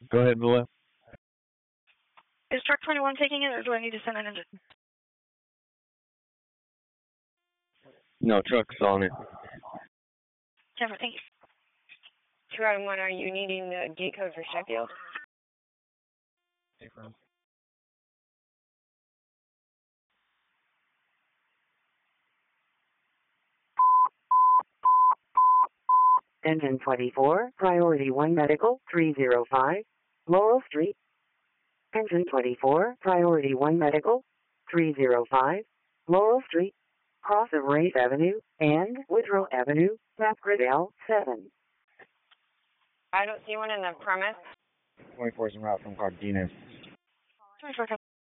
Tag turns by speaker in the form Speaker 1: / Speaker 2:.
Speaker 1: Go ahead, Mila.
Speaker 2: Is truck 21 taking it, or do I need to send an engine?
Speaker 1: No, truck's on it.
Speaker 2: Jennifer, thank you.
Speaker 3: 2-1, are you needing the gate code for Sheffield?
Speaker 4: Engine 24, Priority 1 Medical, 305, Laurel Street. Engine 24, Priority 1 Medical, 305, Laurel Street, cross of Race Avenue and Woodrow Avenue, Sapgridale 7.
Speaker 3: I don't see one in the premise.
Speaker 1: 24 is en route from Cardenas.
Speaker 2: 24